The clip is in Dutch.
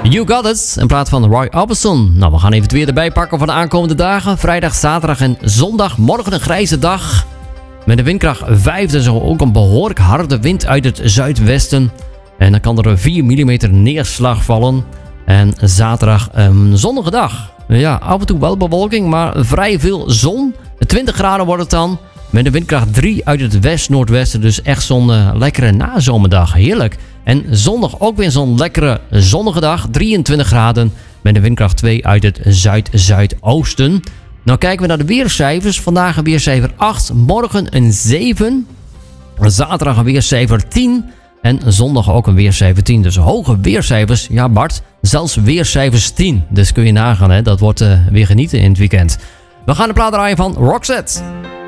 You Got It, in plaats van Roy Orbison. Nou, we gaan even het weer erbij pakken van de aankomende dagen. Vrijdag, zaterdag en zondag. Morgen een grijze dag. Met een windkracht 5, dus ook een behoorlijk harde wind uit het zuidwesten. En dan kan er 4 mm neerslag vallen. En zaterdag een zonnige dag. Ja, af en toe wel bewolking, maar vrij veel zon. 20 graden wordt het dan. Met een windkracht 3 uit het west-noordwesten. Dus echt zo'n lekkere nazomerdag. Heerlijk. En zondag ook weer zo'n lekkere zonnige dag. 23 graden. Met een windkracht 2 uit het zuid-zuidoosten. Nou kijken we naar de weercijfers. Vandaag een weercijfer 8. Morgen een 7. Zaterdag een weercijfer 10. En zondag ook een weercijfer 10. Dus hoge weercijfers. Ja Bart, zelfs weercijfers 10. Dus kun je nagaan, hè? Dat wordt weer genieten in het weekend. We gaan de plaat draaien van Roxette.